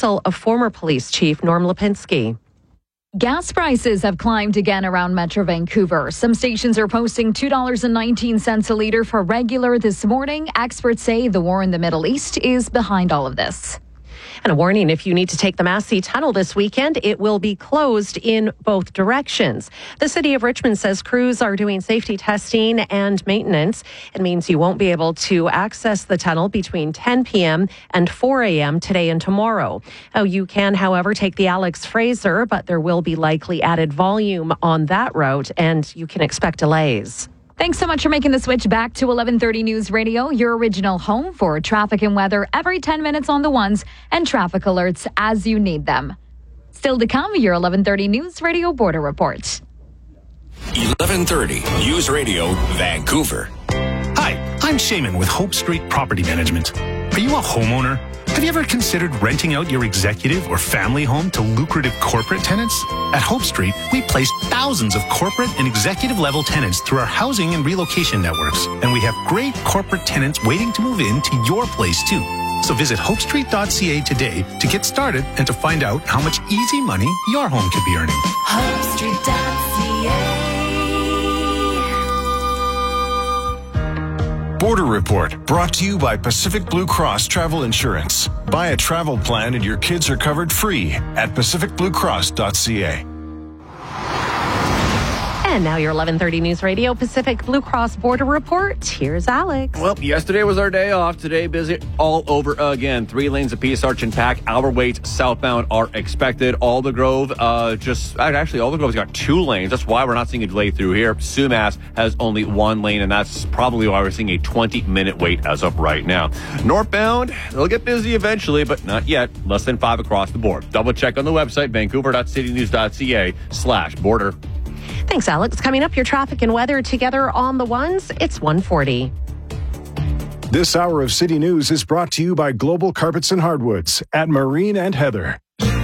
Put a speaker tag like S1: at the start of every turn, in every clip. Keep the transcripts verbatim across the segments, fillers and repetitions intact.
S1: dismissal of former police chief Norm Lipinski.
S2: Gas prices have climbed again around Metro Vancouver. Some stations are posting two dollars and nineteen cents a litre for regular this morning. Experts say the war in the Middle East is behind all of this.
S1: And a warning, if you need to take the Massey Tunnel this weekend, it will be closed in both directions. The City of Richmond says crews are doing safety testing and maintenance. It means you won't be able to access the tunnel between ten p.m. and four a.m. today and tomorrow. Oh, you can, however, take the Alex Fraser, but there will be likely added volume on that route, and you can expect delays.
S2: Thanks so much for making the switch back to eleven thirty News Radio, your original home for traffic and weather every ten minutes on the ones and traffic alerts as you need them. Still to come, your eleven thirty News Radio Border Report.
S3: eleven thirty News Radio, Vancouver.
S4: Hi, I'm Shaman with Hope Street Property Management. Are you a homeowner? Have you ever considered renting out your executive or family home to lucrative corporate tenants? At Hope Street, we place thousands of corporate and executive level tenants through our housing and relocation networks. And we have great corporate tenants waiting to move into your place too. So visit hope street dot c a today to get started and to find out how much easy money your home could be earning.
S5: hope street dot c a.
S6: Border Report, brought to you by Pacific Blue Cross Travel Insurance. Buy a travel plan and your kids are covered free at pacific blue cross dot c a.
S1: And now your eleven thirty News Radio Pacific Blue Cross Border Report. Here's Alex.
S7: Well, yesterday was our day off. Today, busy all over again. Three lanes apiece, Arch and Pack. Albert Waite southbound are expected. Alder Grove, uh, just actually, Alder Grove's got two lanes. That's why we're not seeing a delay through here. Sumas has only one lane, and that's probably why we're seeing a twenty-minute wait as of right now. Northbound, they'll get busy eventually, but not yet. Less than five across the board. Double check on the website, vancouver dot city news dot c a slash border.
S1: Thanks, Alex. Coming up, your traffic and weather together on the ones. It's one forty.
S8: This hour of City News is brought to you by Global Carpets and Hardwoods at Marine and Heather.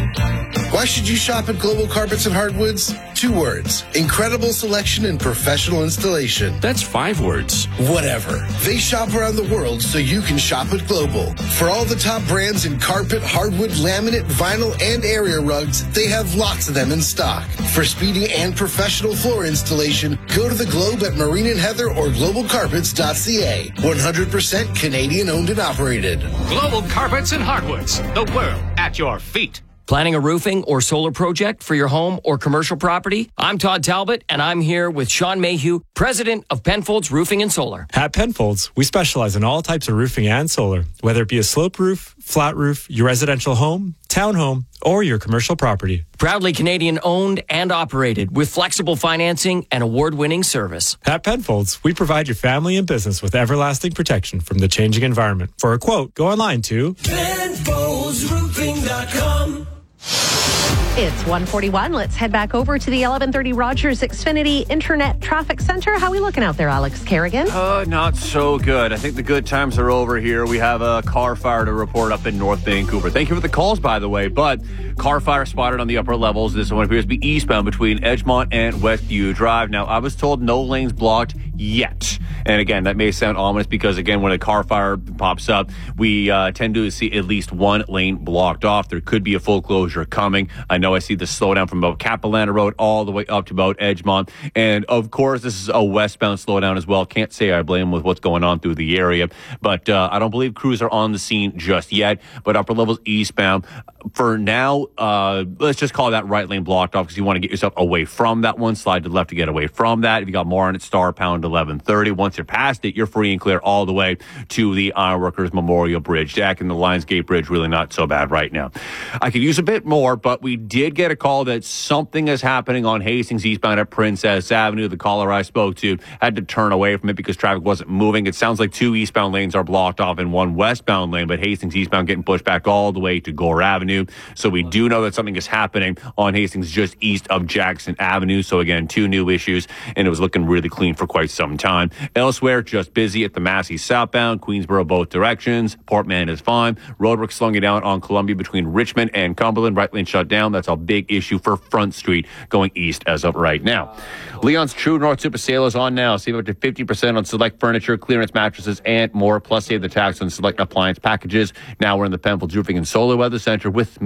S9: Why should you shop at Global Carpets and Hardwoods? Two words. Incredible selection and professional installation.
S3: That's five words.
S9: Whatever. They shop around the world so you can shop at Global. For all the top brands in carpet, hardwood, laminate, vinyl, and area rugs, they have lots of them in stock. For speedy and professional floor installation, go to the Globe at Marine and Heather or global carpets dot c a. one hundred percent Canadian owned and operated.
S10: Global Carpets and Hardwoods. The world at your feet.
S11: Planning a roofing or solar project for your home or commercial property? I'm Todd Talbot, and I'm here with Sean Mayhew, president of Penfolds Roofing and Solar.
S12: At Penfolds, we specialize in all types of roofing and solar, whether it be a sloped roof, flat roof, your residential home, townhome, or your commercial property.
S11: Proudly Canadian owned and operated with flexible financing and award-winning service.
S12: At Penfolds, we provide your family and business with everlasting protection from the changing environment. For a quote, go online to
S5: penfolds roofing dot com.
S1: It's one forty-one. Let's head back over to the eleven thirty Rogers Xfinity Internet Traffic Center. How are we looking out there, Alex Kerrigan?
S7: Uh, not so good. I think the good times are over here. We have a car fire to report up in North Vancouver. Thank you for the calls, by the way, but car fire spotted on the upper levels. This one appears to be eastbound between Edgemont and Westview Drive. Now, I was told no lanes blocked yet. And again, that may sound ominous because, again, when a car fire pops up, we uh, tend to see at least one lane blocked off. There could be a full closure coming. I know I see the slowdown from about Capilano Road all the way up to about Edgemont. And, of course, this is a westbound slowdown as well. Can't say I blame with what's going on through the area. But uh, I don't believe crews are on the scene just yet. But upper levels eastbound. For now, uh, let's just call that right lane blocked off because you want to get yourself away from that one. Slide to the left to get away from that. If you got more on it, star pound eleven thirty. Once you're past it, you're free and clear all the way to the Ironworkers Memorial Bridge. Jack and the Lionsgate Bridge, really not so bad right now. I could use a bit more, but we did get a call that something is happening on Hastings eastbound at Princess Avenue. The caller I spoke to had to turn away from it because traffic wasn't moving. It sounds like two eastbound lanes are blocked off and one westbound lane, but Hastings eastbound getting pushed back all the way to Gore Avenue. So we do know that something is happening on Hastings just east of Jackson Avenue. So again, two new issues, and it was looking really clean for quite some time. Elsewhere, just busy at the Massey southbound, Queensboro both directions. Portman is fine. Roadwork slowing it down on Columbia between Richmond and Cumberland. Right lane shut down. That's a big issue for Front Street going east as of right now. Leon's True North Super Sale is on now. Save up to fifty percent on select furniture, clearance mattresses, and more. Plus, save the tax on select appliance packages. Now we're in the Penfolds Roofing and Solar Weather Center with me.